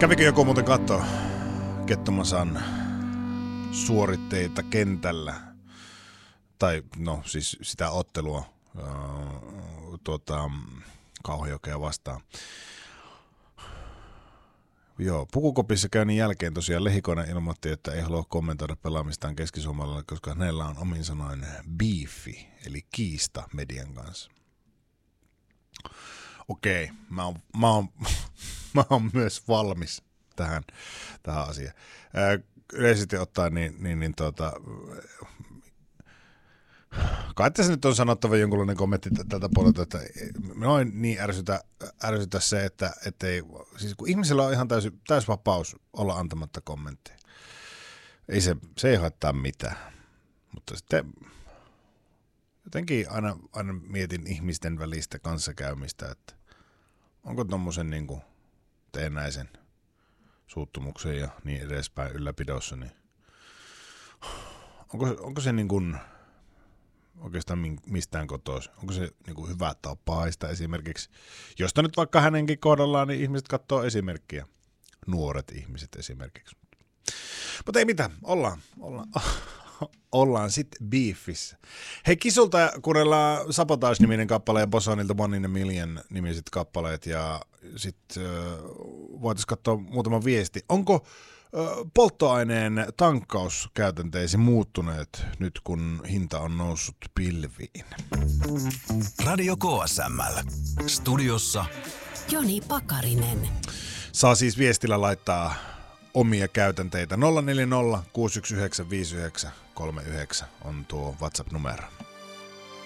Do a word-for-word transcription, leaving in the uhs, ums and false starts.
Kävikö joku muuten katsoa Kettomasan suoritteita kentällä? Tai no siis sitä ottelua uh, tuota, Kauhajokea vastaan. Joo, Pukukopissa käynnin jälkeen tosiaan Lehikoinen ilmoitti, että ei halua kommentoida pelaamistaan Keski-Suomalaisilla, koska hänellä on omin sanoin beefi, eli kiista median kanssa. Okei, mä oon, mä oon, mä oon myös valmis tähän, tähän asiaan. Yleisesti ottaen, niin, niin, niin tuota, kai tässä nyt on sanottava jonkunlainen kommentti tältä puolelta, että minua niin ärsytä, ärsytä se, että ettei, siis kun ihmisellä on ihan täysi, täys vapaus olla antamatta kommentteja. Ei se, se ei haittaa mitään, mutta sitten jotenkin aina, aina mietin ihmisten välistä kanssakäymistä, että onko tommosen niin kuin teennäisen suuttumuksen ja niin edespäin ylläpidossa, niin onko, onko se niin kuin oikeastaan mistään kotoisin? Onko se niin kuin hyvä tapaista esimerkiksi? Josta nyt vaikka hänenkin kohdallaan, niin ihmiset katsoo esimerkkiä. Nuoret ihmiset esimerkiksi. Mutta ei mitään, ollaan, ollaan, ollaan sitten beefissä. Hei, Kisulta kuunnellaan Sabotage-niminen kappale ja Bosonilta One in a Million -nimiset kappaleet ja sitten äh, voitaisiin katsoa muutama viesti. Onko polttoaineen tankkauskäytänteesi muuttuneet nyt, kun hinta on noussut pilviin? Radio K S M L. Studiossa Joni Pakarinen. Saa siis viestillä laittaa omia käytänteitä. nolla neljä nolla kuusi yksi yhdeksän viisi yhdeksän kolme yhdeksän on tuo WhatsApp-numero.